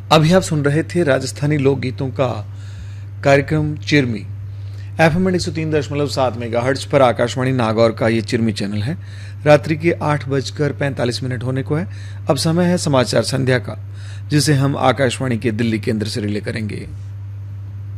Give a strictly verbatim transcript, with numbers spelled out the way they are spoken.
अभी आप सुन रहे थे राजस्थानी लोकगीतों का कार्यक्रम चिरमी। एफ एम एक सौ तीन दशमलव सात मेगा हर्ट्ज पर आकाशवाणी नागौर का ये चिरमी चैनल है। रात्रि के आठ बजकर पैंतालीस मिनट होने को है। अब समय है समाचार संध्या का, जिसे हम आकाशवाणी के दिल्ली केंद्र से रिले करेंगे।